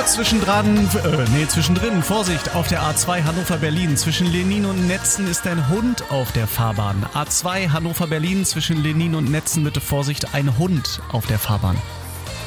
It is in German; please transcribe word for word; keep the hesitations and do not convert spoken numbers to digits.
Kurz zwischendran, äh, nee, zwischendrin, Vorsicht, auf der A zwei Hannover-Berlin. Zwischen Lenin und Netzen ist ein Hund auf der Fahrbahn. A zwei Hannover-Berlin, zwischen Lenin und Netzen, bitte Vorsicht, ein Hund auf der Fahrbahn.